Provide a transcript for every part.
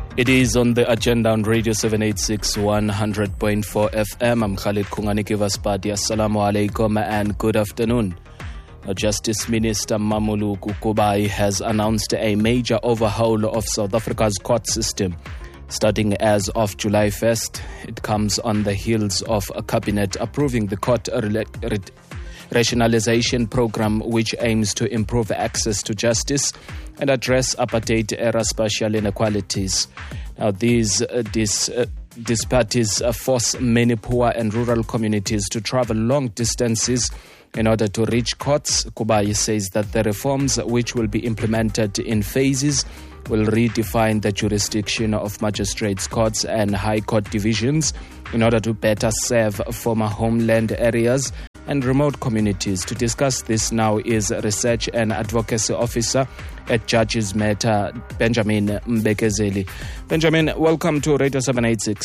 It is on the agenda on Radio 786 100.4 FM. I'm Khalid Kungani Kivaspati. Assalamu alaikum and good afternoon. Justice Minister Mamuluku Kubai has announced a major overhaul of South Africa's court system. Starting as of July 1st, it comes on the heels of a cabinet approving the court rationalization program, which aims to improve access to justice and address apartheid-era spatial inequalities. Now, these disparities force many poor and rural communities to travel long distances in order to reach courts. Kubai says that the reforms, which will be implemented in phases, will redefine the jurisdiction of magistrates' courts and high court divisions in order to better serve former homeland areas and remote communities. To discuss this now is Research and Advocacy Officer at Judges Matter, Benjamin Mbekezeli. Benjamin, welcome to Radio 786.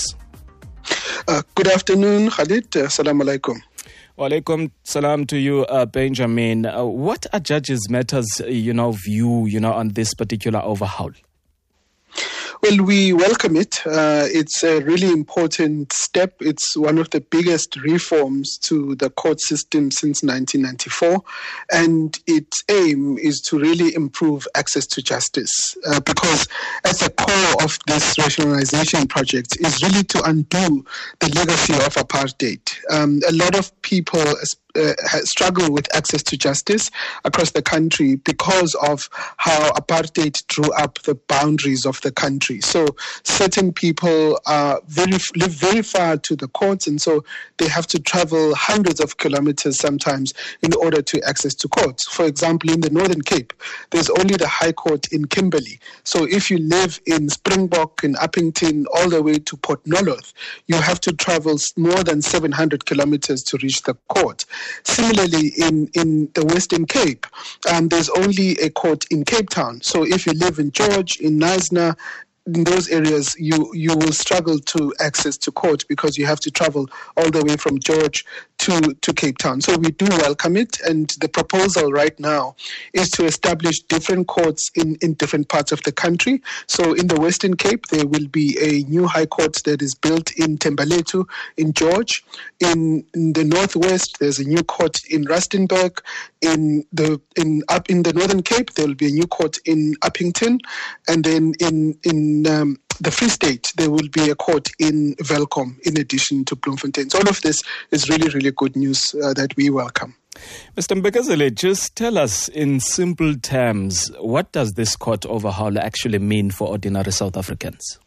Good afternoon, Khalid. Assalamu alaikum. Walaikum salam to you, Benjamin. What are Judges Matters, view, on this particular overhaul? Well, we welcome it. It's a really important step. It's one of the biggest reforms to the court system since 1994. And its aim is to really improve access to justice. Because at the core of this rationalization project is really to undo the legacy of apartheid. A lot of people struggle with access to justice across the country because of how apartheid drew up the boundaries of the country. So certain people live very far to the courts, and so they have to travel hundreds of kilometers sometimes in order to access to courts. For example, in the Northern Cape, there's only the High Court in Kimberley. So if you live in Springbok, in Uppington, all the way to Port Nolloth, you have to travel more than 700 kilometers to reach the court. Similarly, in the Western Cape, there's only a court in Cape Town. So if you live in George, in Knysna, in those areas, you will struggle to access to court because you have to travel all the way from George to Cape Town. So we do welcome it, and the proposal right now is to establish different courts in different parts of the country. So in the Western Cape, there will be a new high court that is built in Thembalethu, in George. In the Northwest, there's a new court in Rustenburg. Up in the Northern Cape, there will be a new court in Uppington, and then in the Free State, there will be a court in Welkom in addition to Bloemfontein. So all of this is really, really good news that we welcome. Mr. Mbekezeli, just tell us in simple terms, what does this court overhaul actually mean for ordinary South Africans?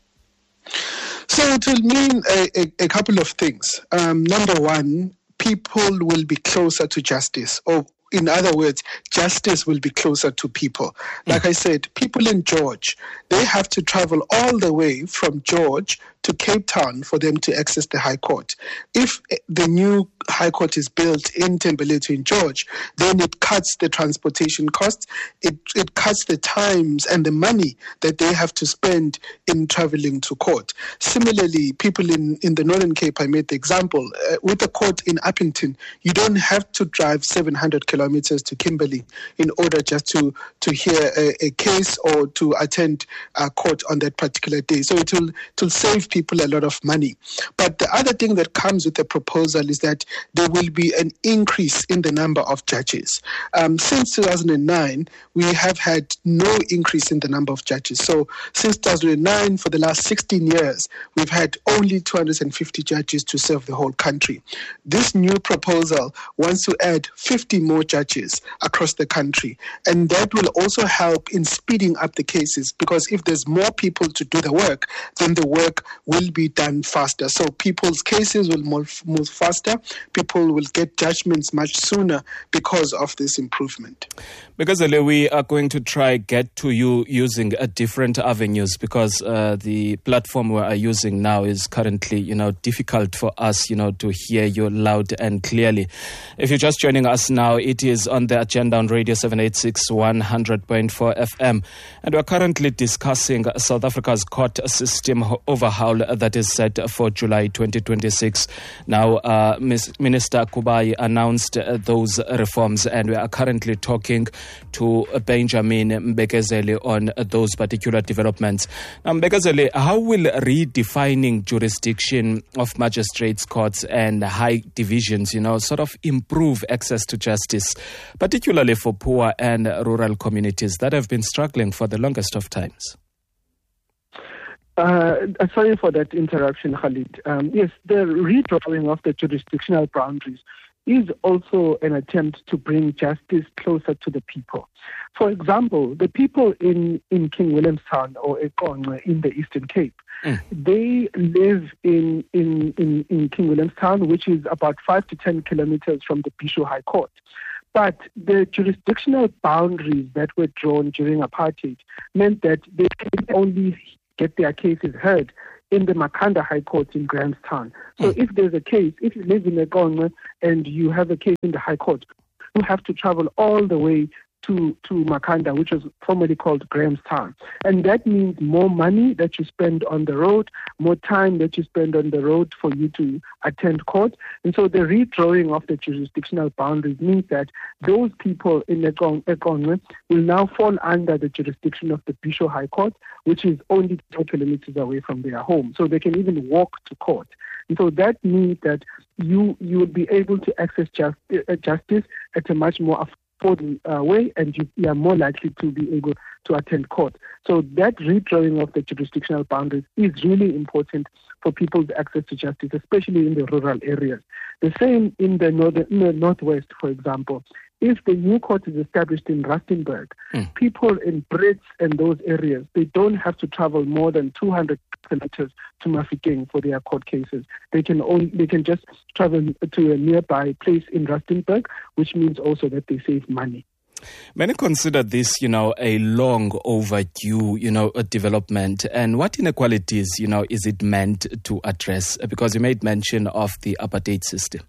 So it will mean a couple of things. Number one, people will be closer to justice, or in other words, justice will be closer to people. Like I said, people in George, they have to travel all the way from George to Cape Town for them to access the High Court. If the new High Court is built in Thembalethu in George, then it cuts the transportation costs, it cuts the times and the money that they have to spend in traveling to court. Similarly, people in the Northern Cape, I made the example, with the court in Uppington, you don't have to drive 700 kilometers to Kimberley in order just to hear a case or to attend court on that particular day. So it will save people a lot of money. But the other thing that comes with the proposal is that there will be an increase in the number of judges. Since 2009, we have had no increase in the number of judges. So since 2009, for the last 16 years, we've had only 250 judges to serve the whole country. This new proposal wants to add 50 more judges across the country. And that will also help in speeding up the cases, because if there's more people to do the work, then the work will be done faster. So people's cases will move faster. People will get judgments much sooner because of this improvement. Because we are going to try get to you using different avenues, because the platform we are using now is currently, difficult for us, to hear you loud and clearly. If you're just joining us now, it is on the agenda on Radio 786 100.4 FM, and we're currently discussing South Africa's court system overhaul that is set for July 2026. Now, Ms. Minister Kubai announced those reforms, and we are currently talking to Benjamin Mbekezeli on those particular developments. Now, Mbekezeli, how will redefining jurisdiction of magistrates' courts and high divisions, sort of improve access to justice, particularly for poor and rural communities that have been struggling for the longest of times? Sorry for that interruption, Khalid. Yes, the redrawing of the jurisdictional boundaries is also an attempt to bring justice closer to the people. For example, the people in King Williamstown or eKonxe in the Eastern Cape, they live in King Williamstown, which is about 5 to 10 kilometers from the Bhisho High Court. But the jurisdictional boundaries that were drawn during apartheid meant that they can only get their cases heard in the Makhanda High Court in Grahamstown. So if there's a case, if you live in eKonxe and you have a case in the High Court, you have to travel all the way to Makhanda, which was formerly called Grahamstown. And that means more money that you spend on the road, more time that you spend on the road for you to attend court. And so the redrawing of the jurisdictional boundaries means that those people in eKonxe will now fall under the jurisdiction of the Bhisho High Court, which is only 2 kilometers away from their home. So they can even walk to court. And so that means that you would be able to access justice at a much more affordable way, and you are more likely to be able to attend court. So that redrawing of the jurisdictional boundaries is really important for people's access to justice, especially in the rural areas. The same in the northwest, for example. If the new court is established in Rustenburg, people in Brits and those areas, they don't have to travel more than 200 kilometers to Mafikeng for their court cases. They can just travel to a nearby place in Rustenburg, which means also that they save money. Many consider this, a long overdue, a development. And what inequalities, is it meant to address? Because you made mention of the apartheid system.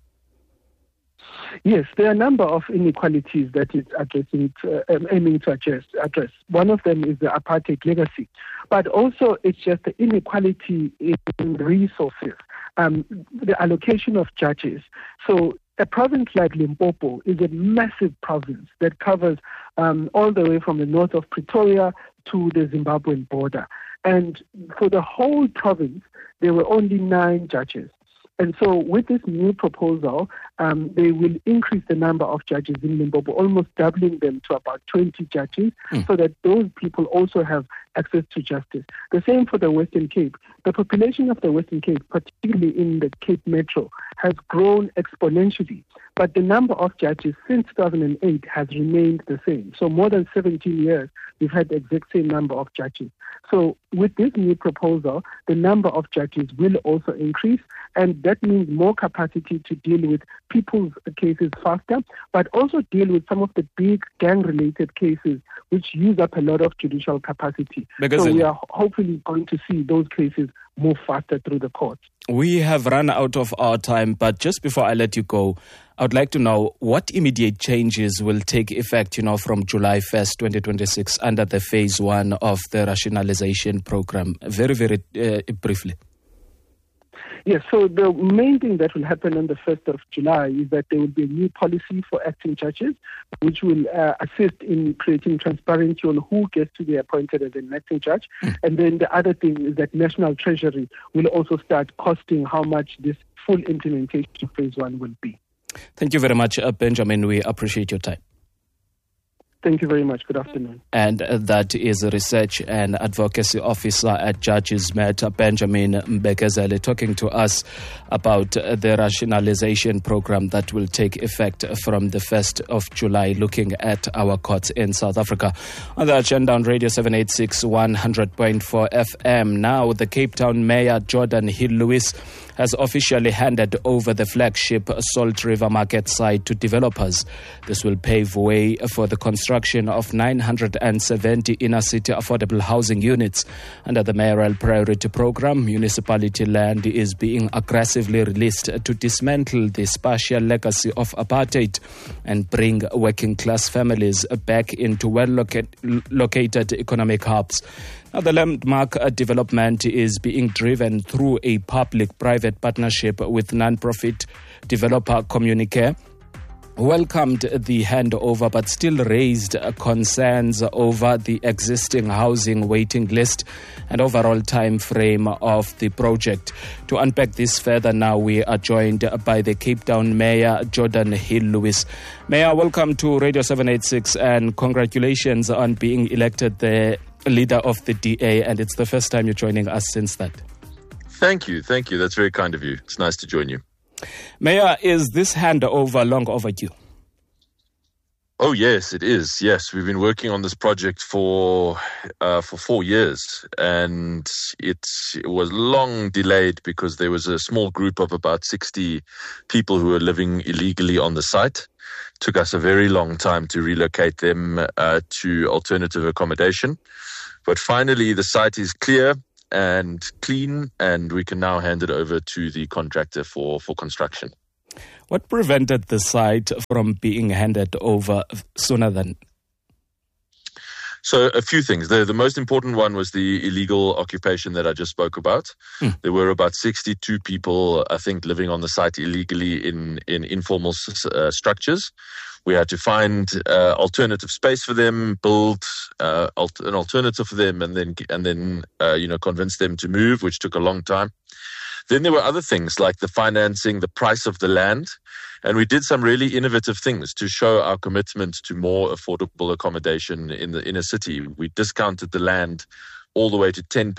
Yes, there are a number of inequalities that it's aiming to address. One of them is the apartheid legacy, but also it's just the inequality in resources, the allocation of judges. So a province like Limpopo is a massive province that covers all the way from the north of Pretoria to the Zimbabwean border. And for the whole province, there were only 9 judges. And so with this new proposal, they will increase the number of judges in Limpopo, almost doubling them to about 20 judges, so that those people also have access to justice. The same for the Western Cape. The population of the Western Cape, particularly in the Cape Metro, has grown exponentially. But the number of judges since 2008 has remained the same. So more than 17 years, we've had the exact same number of judges. So with this new proposal, the number of judges will also increase, and that means more capacity to deal with people's cases faster, but also deal with some of the big gang-related cases which use up a lot of judicial capacity. So we are hopefully going to see those cases move faster through the courts. We have run out of our time, but just before I let you go, I would like to know what immediate changes will take effect, from July 1st, 2026 under the phase 1 of the rationalization program. Very, very briefly. Yes, so the main thing that will happen on the 1st of July is that there will be a new policy for acting judges, which will assist in creating transparency on who gets to be appointed as an acting judge. And then the other thing is that National Treasury will also start costing how much this full implementation of phase 1 will be. Thank you very much, Benjamin. We appreciate your time. Thank you very much. Good afternoon. And that is a Research and Advocacy Officer at Judges Met, Benjamin Mbekezeli, talking to us about the rationalization program that will take effect from the 1st of July, looking at our courts in South Africa. On the agenda on Radio 786 100.4 FM. Now, the Cape Town Mayor, Jordan Hill-Lewis, has officially handed over the flagship Salt River Market site to developers. This will pave way for the construction construction of 970 inner city affordable housing units. Under the Mayoral Priority Program, municipality land is being aggressively released to dismantle the spatial legacy of apartheid and bring working class families back into well-located economic hubs. Now, the landmark development is being driven through a public-private partnership with non-profit developer Communicare. Welcomed the handover but still raised concerns over the existing housing waiting list and overall time frame of the project. To unpack this further now, we are joined by the Cape Town Mayor, Jordan Hill-Lewis. Mayor, welcome to Radio 786 and congratulations on being elected the leader of the DA, and it's the first time you're joining us since that. Thank you. That's very kind of you. It's nice to join you. Mayor, is this handover long overdue? Oh, yes, it is. Yes, we've been working on this project for 4 years, and it was long delayed because there was a small group of about 60 people who were living illegally on the site. It took us a very long time to relocate them to alternative accommodation. But finally, the site is clear and clean, and we can now hand it over to the contractor for construction. What prevented the site from being handed over sooner than? So a few things. The most important one was the illegal occupation that I just spoke about. There were about 62 people, I think, living on the site illegally in informal structures. We had to find alternative space for them, build an alternative for them, and then convince them to move, which took a long time. Then there were other things like the financing, the price of the land, and we did some really innovative things to show our commitment to more affordable accommodation in the inner city. We discounted the land all the way to 10%.